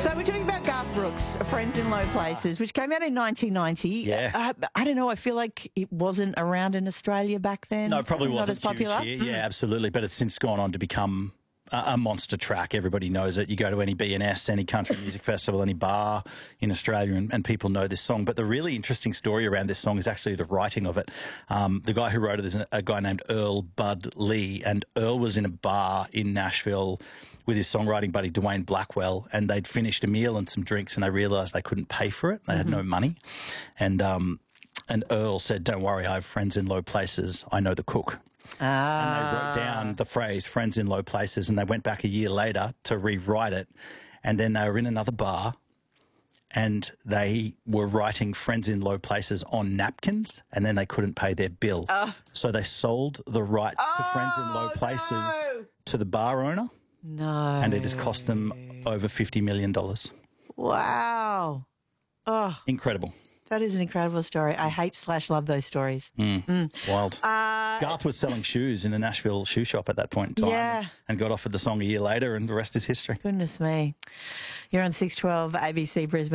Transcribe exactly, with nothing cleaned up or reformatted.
So we're talking about Garth Brooks, Friends in Low Places, which came out in nineteen ninety. Yeah. Uh, I don't know, I feel like it wasn't around in Australia back then. No, it probably Certainly wasn't not as popular. huge here. Yeah, absolutely. But it's since gone on to become a, a monster track. Everybody knows it. You go to any B N S, any country music festival, any bar in Australia, and, and people know this song. But the really interesting story around this song is actually the writing of it. Um, the guy who wrote it is a, a guy named Earl Bud Lee, and Earl was in a bar in Nashville with his songwriting buddy Dwayne Blackwell, and they'd finished a meal and some drinks, and they realised they couldn't pay for it. They had Mm-hmm. no money. And um, and Earl said, "Don't worry, I have friends in low places. I know the cook." Ah. And they wrote down the phrase "friends in low places," and they went back a year later to rewrite it. And then they were in another bar, and they were writing "friends in low places" on napkins, and then they couldn't pay their bill. Oh. So they sold the rights to "friends in low Oh, places" no. to the bar owner. No. And it has cost them over fifty million dollars. Wow. Oh, Incredible. that is an incredible story. I hate slash love those stories. Wild. Uh, Garth was selling shoes in a Nashville shoe shop at that point in time, Yeah. and got offered the song a year later, and the rest is history. Goodness me. You're on six twelve A B C Brisbane.